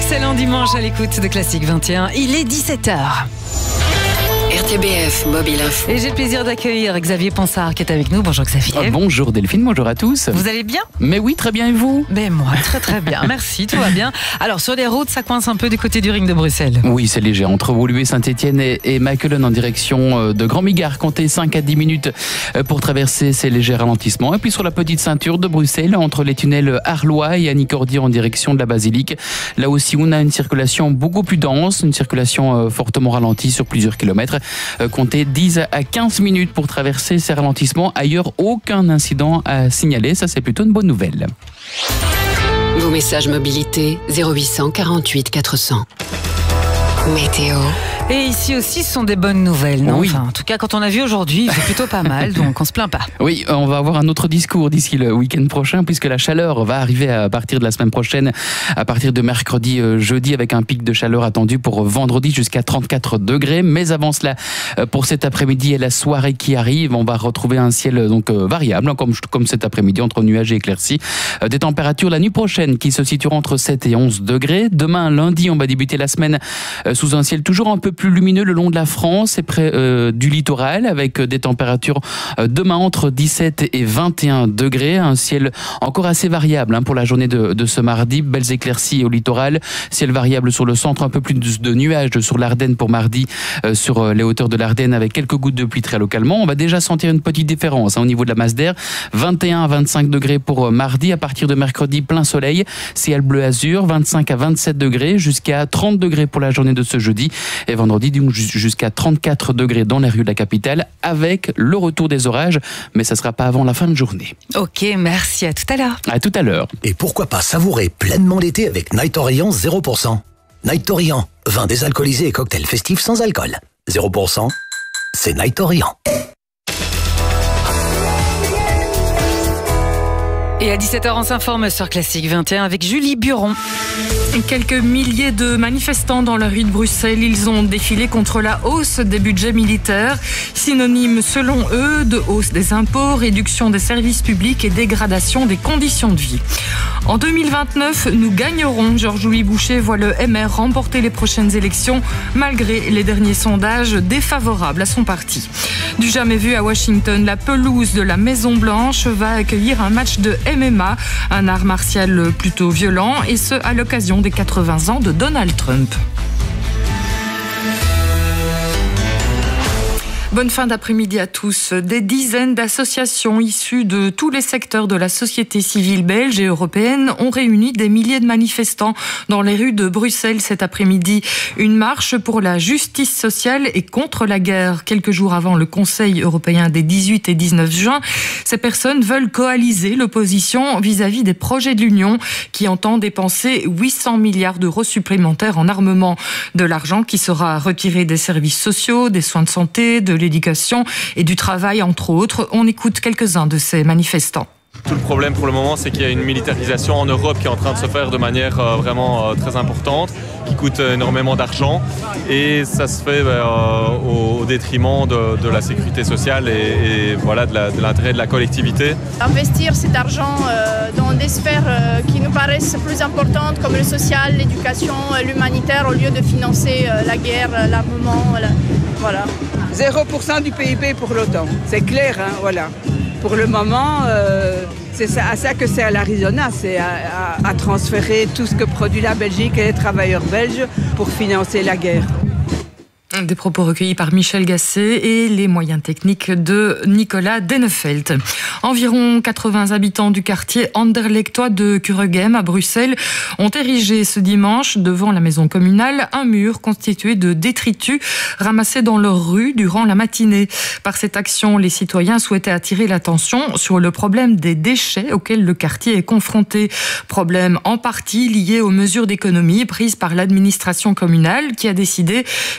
Excellent dimanche à l'écoute de Classique 21. Il est 17h. RTBF Mobile Info. Et j'ai le plaisir d'accueillir Xavier Ponsard qui est avec nous. Bonjour Xavier. Bonjour Delphine, bonjour à tous. Vous allez bien ? Mais oui, très bien, et vous ? Ben moi, très très bien. Merci, tout va bien. Alors sur les routes, ça coince un peu du côté du ring de Bruxelles. Oui, c'est léger. Entre Woluwe, Saint-Etienne et Mechelen en direction de Grand Migard. Comptez 5 à 10 minutes pour traverser ces légers ralentissements. Et puis sur la petite ceinture de Bruxelles, entre les tunnels Arlois et Annicordier en direction de la Basilique. Là aussi, on a une circulation beaucoup plus dense, une circulation fortement ralentie sur plusieurs kilomètres. Comptez 10 à 15 minutes pour traverser ces ralentissements. Ailleurs, aucun incident à signaler. Ça, c'est plutôt une bonne nouvelle. Vos messages mobilité 0800 48 400. Météo. Et ici aussi, ce sont des bonnes nouvelles, non ? Oui. Enfin, en tout cas, quand on a vu aujourd'hui, c'est plutôt pas mal, donc on se plaint pas. Oui, on va avoir un autre discours d'ici le week-end prochain, puisque la chaleur va arriver à partir de la semaine prochaine, à partir de mercredi, jeudi, avec un pic de chaleur attendu pour vendredi jusqu'à 34 degrés. Mais avant cela, pour cet après-midi et la soirée qui arrive, on va retrouver un ciel donc variable, comme cet après-midi, entre nuages et éclaircies. Des températures la nuit prochaine qui se situeront entre 7 et 11 degrés. Demain, lundi, on va débuter la semaine sous un ciel toujours un peu plus lumineux le long de la France et près du littoral, avec des températures demain entre 17 et 21 degrés. Un ciel encore assez variable pour la journée de ce mardi. Belles éclaircies au littoral, ciel variable sur le centre, un peu plus de nuages sur l'Ardenne pour mardi, sur les hauteurs de l'Ardenne avec quelques gouttes de pluie très localement. On va déjà sentir une petite différence au niveau de la masse d'air. 21 à 25 degrés pour mardi. À partir de mercredi, plein soleil, ciel bleu azur, 25 à 27 degrés jusqu'à 30 degrés pour la journée de ce jeudi. Et vendredi, jusqu'à 34 degrés dans les rues de la capitale, avec le retour des orages, mais ça ne sera pas avant la fin de journée. Ok, merci, à tout à l'heure. À tout à l'heure. Et pourquoi pas savourer pleinement l'été avec Night Orient 0%. Night Orient, vin désalcoolisé et cocktail festif sans alcool. 0%, c'est Night Orient. Et à 17h, on s'informe sur Classique 21 avec Julie Buron. Quelques milliers de manifestants dans la rue de Bruxelles, ils ont défilé contre la hausse des budgets militaires, synonyme selon eux de hausse des impôts, réduction des services publics et dégradation des conditions de vie. En 2029, nous gagnerons. Georges-Louis Boucher voit le MR remporter les prochaines élections malgré les derniers sondages défavorables à son parti. Du jamais vu à Washington, la pelouse de la Maison-Blanche va accueillir un match de MMA, un art martial plutôt violent, et ce à l'occasion des 80 ans de Donald Trump. Bonne fin d'après-midi à tous. Des dizaines d'associations issues de tous les secteurs de la société civile belge et européenne ont réuni des milliers de manifestants dans les rues de Bruxelles cet après-midi. Une marche pour la justice sociale et contre la guerre. Quelques jours avant le Conseil européen des 18 et 19 juin, ces personnes veulent coaliser l'opposition vis-à-vis des projets de l'Union qui entend dépenser 800 milliards d'euros supplémentaires en armement. De l'argent qui sera retiré des services sociaux, des soins de santé, de l'éducation et du travail, entre autres. On écoute quelques-uns de ces manifestants. Tout le problème pour le moment, c'est qu'il y a une militarisation en Europe qui est en train de se faire de manière vraiment très importante, qui coûte énormément d'argent, et ça se fait au détriment de la sécurité sociale et voilà, de l'intérêt de la collectivité. Investir cet argent dans des sphères qui nous paraissent plus importantes, comme le social, l'éducation, l'humanitaire, au lieu de financer la guerre, l'armement, voilà. 0% du PIB pour l'OTAN, c'est clair, voilà. Pour le moment, c'est à ça que sert l'Arizona, c'est à transférer tout ce que produit la Belgique et les travailleurs belges pour financer la guerre. Des propos recueillis par Michel Gasset et les moyens techniques de Nicolas Dennefeld. Environ 80 habitants du quartier Anderlechtois de Kuregem à Bruxelles ont érigé ce dimanche devant la maison communale un mur constitué de détritus ramassés dans leur rue durant la matinée. Par cette action, les citoyens souhaitaient attirer l'attention sur le problème des déchets auquel le quartier est confronté. Problème en partie lié aux mesures d'économie prises par l'administration communale qui a décidé que ce service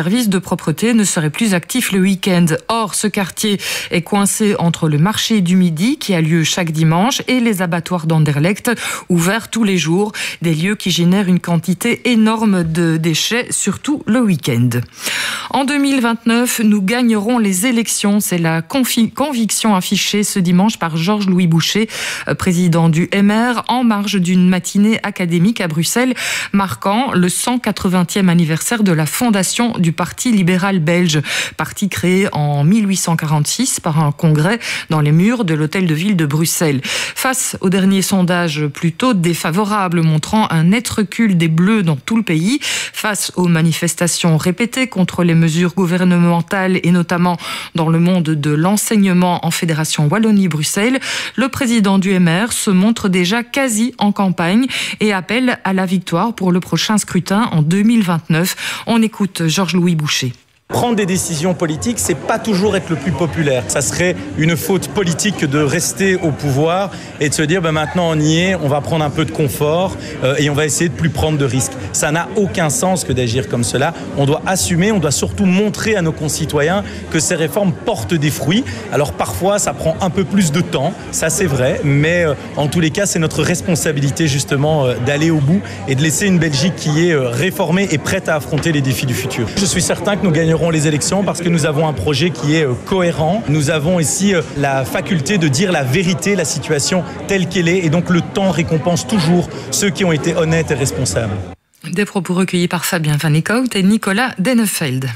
services de propreté ne seraient plus actifs le week-end. Or, ce quartier est coincé entre le marché du Midi, qui a lieu chaque dimanche, et les abattoirs d'Anderlecht, ouverts tous les jours. Des lieux qui génèrent une quantité énorme de déchets, surtout le week-end. En 2029, nous gagnerons les élections. C'est la conviction affichée ce dimanche par Georges-Louis Boucher, président du MR, en marge d'une matinée académique à Bruxelles, marquant le 180e anniversaire de la fondation du Parti libéral belge, parti créé en 1846 par un congrès dans les murs de l'hôtel de ville de Bruxelles. Face aux derniers sondages plutôt défavorables montrant un net recul des Bleus dans tout le pays, face aux manifestations répétées contre les mesures gouvernementales et notamment dans le monde de l'enseignement en Fédération Wallonie-Bruxelles, le président du MR se montre déjà quasi en campagne et appelle à la victoire pour le prochain scrutin en 2029. On écoute Georges-Louis Boucher. Prendre des décisions politiques, c'est pas toujours être le plus populaire. Ça serait une faute politique de rester au pouvoir et de se dire maintenant on y est, on va prendre un peu de confort et on va essayer de plus prendre de risques. Ça n'a aucun sens que d'agir comme cela. On doit assumer, on doit surtout montrer à nos concitoyens que ces réformes portent des fruits. Alors parfois ça prend un peu plus de temps, ça c'est vrai, mais en tous les cas c'est notre responsabilité justement d'aller au bout et de laisser une Belgique qui est réformée et prête à affronter les défis du futur. Je suis certain que nous gagnerons les élections parce que nous avons un projet qui est cohérent. Nous avons ici la faculté de dire la vérité, la situation telle qu'elle est, et donc le temps récompense toujours ceux qui ont été honnêtes et responsables. Des propos recueillis par Fabien Van Eekhout et Nicolas Dennefeld.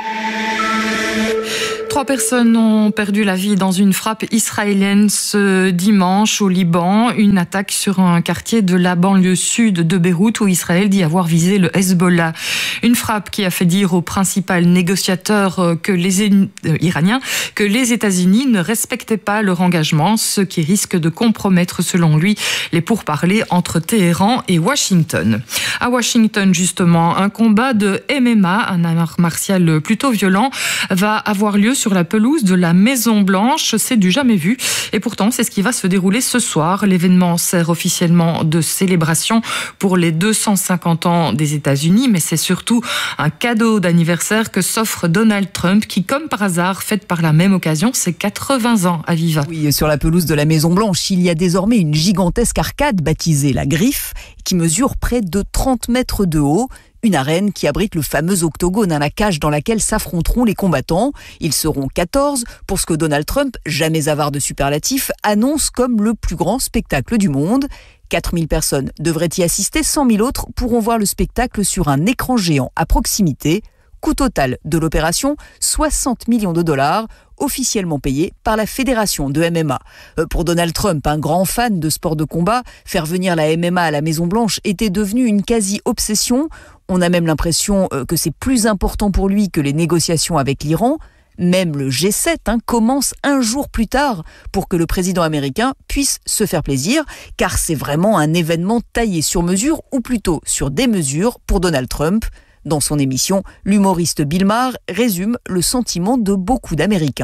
3 personnes ont perdu la vie dans une frappe israélienne ce dimanche au Liban. Une attaque sur un quartier de la banlieue sud de Beyrouth où Israël dit avoir visé le Hezbollah. Une frappe qui a fait dire au principal négociateur iranien que les États-Unis ne respectaient pas leur engagement, ce qui risque de compromettre, selon lui, les pourparlers entre Téhéran et Washington. À Washington, justement, un combat de MMA, un art martial plutôt violent, va avoir lieu sur la pelouse de la Maison-Blanche. C'est du jamais vu. Et pourtant, c'est ce qui va se dérouler ce soir. L'événement sert officiellement de célébration pour les 250 ans des États-Unis, mais c'est surtout un cadeau d'anniversaire que s'offre Donald Trump, qui, comme par hasard, fête par la même occasion ses 80 ans à Viva. Oui, sur la pelouse de la Maison-Blanche, il y a désormais une gigantesque arcade baptisée la Griffe, qui mesure près de 30 mètres de haut. Une arène qui abrite le fameux octogone, la cage dans laquelle s'affronteront les combattants. Ils seront 14 pour ce que Donald Trump, jamais avare de superlatifs, annonce comme le plus grand spectacle du monde. 4000 personnes devraient y assister, 100 000 autres pourront voir le spectacle sur un écran géant à proximité. Coût total de l'opération, 60 millions de dollars, officiellement payé par la fédération de MMA. Pour Donald Trump, un grand fan de sport de combat, faire venir la MMA à la Maison-Blanche était devenu une quasi-obsession. On a même l'impression que c'est plus important pour lui que les négociations avec l'Iran. Même le G7 commence un jour plus tard pour que le président américain puisse se faire plaisir, car c'est vraiment un événement taillé sur mesure, ou plutôt sur des mesures pour Donald Trump. Dans son émission, l'humoriste Bill Maher résume le sentiment de beaucoup d'Américains.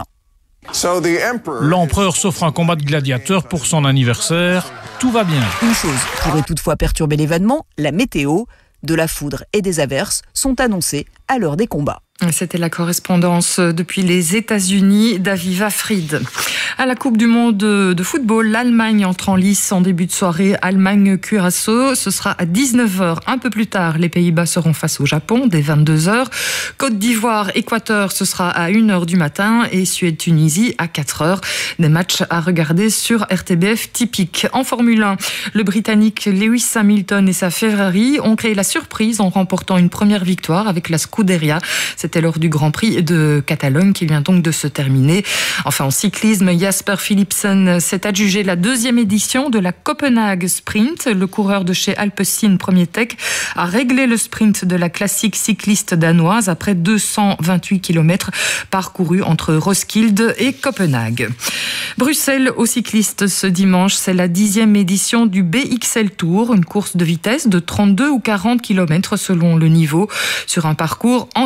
L'empereur s'offre un combat de gladiateurs pour son anniversaire. Tout va bien. Une chose pourrait toutefois perturber l'événement, la météo. De la foudre et des averses sont annoncées à l'heure des combats. C'était la correspondance depuis les États-Unis d'Aviva Fried. À la Coupe du Monde de football, l'Allemagne entre en lice en début de soirée. Allemagne-Curaçao, ce sera à 19h. Un peu plus tard, les Pays-Bas seront face au Japon dès 22h. Côte d'Ivoire-Équateur, ce sera à 1h du matin. Et Suède-Tunisie à 4h. Des matchs à regarder sur RTBF typique. En Formule 1, le Britannique Lewis Hamilton et sa Ferrari ont créé la surprise en remportant une première victoire avec la Scuderia. C'était lors du Grand Prix de Catalogne qui vient donc de se terminer. Enfin, en cyclisme, Jasper Philipsen s'est adjugé la 2e édition de la Copenhague Sprint. Le coureur de chez Alpecin Premier Tech a réglé le sprint de la classique cycliste danoise après 228 km parcourus entre Roskilde et Copenhague. Bruxelles aux cyclistes ce dimanche, c'est la 10e édition du BXL Tour, une course de vitesse de 32 ou 40 km selon le niveau, sur un parcours entièrement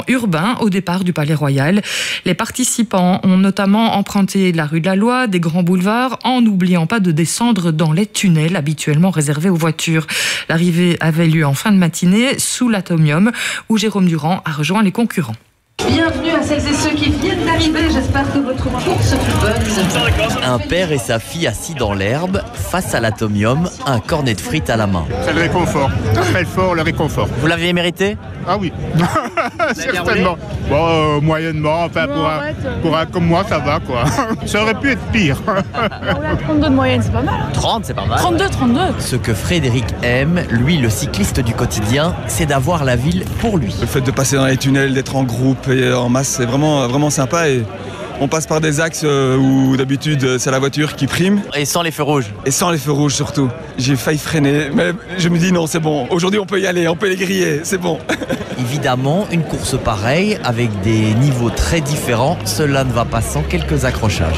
aménagement urbain au départ du Palais Royal. Les participants ont notamment emprunté la rue de la Loi, des grands boulevards, en n'oubliant pas de descendre dans les tunnels habituellement réservés aux voitures. L'arrivée avait lieu en fin de matinée sous l'Atomium, où Jérôme Durand a rejoint les concurrents. Bienvenue à celles et ceux qui viennent d'arriver, j'espère que votre course fut bonne. Un père et sa fille assis dans l'herbe, face à l'Atomium, un cornet de frites à la main. C'est le réconfort, très fort le réconfort. Vous l'aviez mérité ? Ah oui, certainement. Bon, moyennement, enfin pour un comme moi ça va quoi. Ça aurait pu être pire. 32 de moyenne, c'est pas mal. 30, c'est pas mal. 32. Ce que Frédéric aime, lui le cycliste du quotidien, c'est d'avoir la ville pour lui. Le fait de passer dans les tunnels, d'être en groupe et en masse, c'est vraiment sympa et on passe par des axes où d'habitude c'est la voiture qui prime. Et sans les feux rouges. Et sans les feux rouges surtout. J'ai failli freiner, mais je me dis non, c'est bon. Aujourd'hui on peut y aller, on peut les griller, c'est bon. Évidemment, une course pareille, avec des niveaux très différents, cela ne va pas sans quelques accrochages.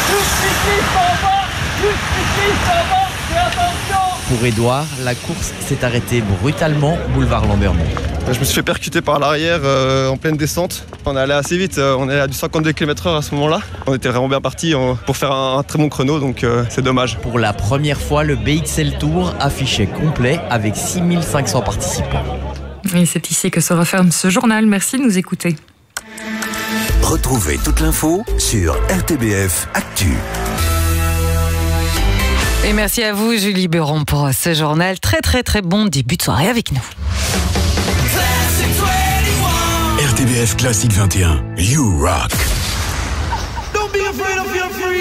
Pour Édouard, la course s'est arrêtée brutalement, boulevard Lambermont. Je me suis fait percuter par l'arrière en pleine descente. On est allé assez vite, on est à du 52 km/h à ce moment-là. On était vraiment bien parti pour faire un très bon chrono, donc c'est dommage. Pour la première fois, le BXL Tour affichait complet avec 6500 participants. Et c'est ici que se referme ce journal. Merci de nous écouter. Retrouvez toute l'info sur RTBF Actu. Et merci à vous, Julie Beron, pour ce journal. Très, très, très bon début de soirée avec nous. RTBF Classique 21, You Rock.